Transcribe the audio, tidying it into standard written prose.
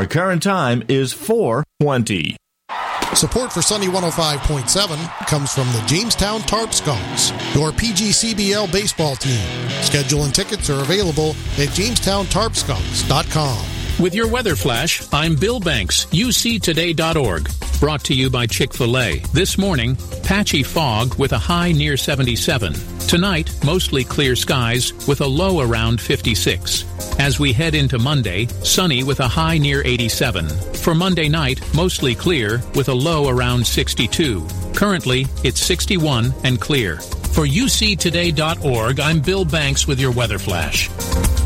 Our current time is 4:20. Support for Sunny 105.7 comes from the Jamestown Tarp Skunks, your PGCBL baseball team. Schedule and tickets are available at JamestownTarpSkunks.com. With your weather flash, I'm Bill Banks, UCToday.org. Brought to you by Chick-fil-A. This morning, patchy fog with a high near 77. Tonight, mostly clear skies with a low around 56. As we head into Monday, sunny with a high near 87. For Monday night, mostly clear with a low around 62. Currently, it's 61 and clear. For UCToday.org, I'm Bill Banks with your weather flash.